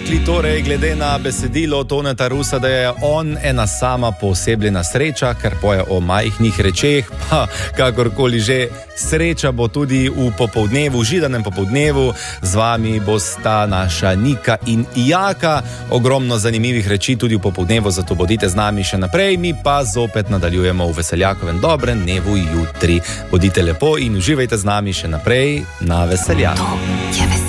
rekli, torej, glede na besedilo Toneta Rusa, da je on ena sama poosebljena sreča, ker poje o majhnih rečeh, pa kakorkoli že, sreča bo tudi v popoldnevu, v židanem popoldnevu. Z vami bosta naša Nika in Jaka. Ogromno zanimivih reči tudi v popoldnevu, zato bodite z nami še naprej, mi pa zopet nadaljujemo v Veseljakovem dobrem dnevu jutri. Bodite lepo in uživajte z nami še naprej na Veseljaku.